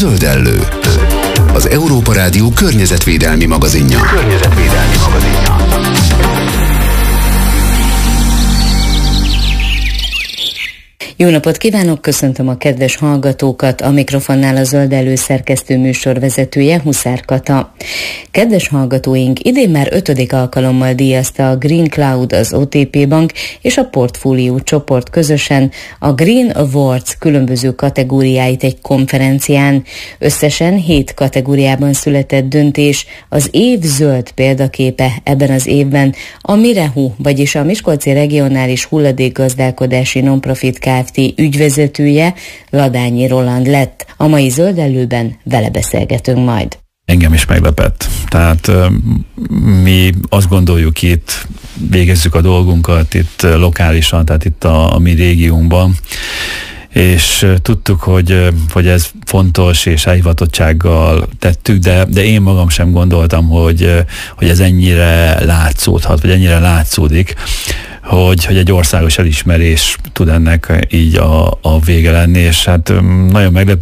Zöldellő. Az Európa Rádió környezetvédelmi magazinja. Jó napot kívánok, köszöntöm a kedves hallgatókat, a mikrofonnál a Zöldellő szerkesztő műsorvezetője, Huszár Kata. Kedves hallgatóink, idén már 5. alkalommal díjazta a Green Cloud, az OTP Bank és a Portfolio csoport közösen a Green Awards különböző kategóriáit egy konferencián. Összesen 7 kategóriában született döntés. Az év zöld példaképe ebben az évben a Mirehu, vagyis a Miskolci Regionális Hulladékgazdálkodási Nonprofit Kft. Ügyvezetője, Ladányi Roland lett. A mai Zöldellőben vele beszélgetünk majd. Engem is meglepett. Tehát mi azt gondoljuk, itt végezzük a dolgunkat, itt lokálisan, tehát itt a mi régiónkban, és tudtuk, hogy ez fontos, és elhivatottsággal tettük, de én magam sem gondoltam, hogy ez ennyire látszódhat, vagy ennyire látszódik, hogy egy országos elismerés tud ennek így a vége lenni, és hát nagyon meglepő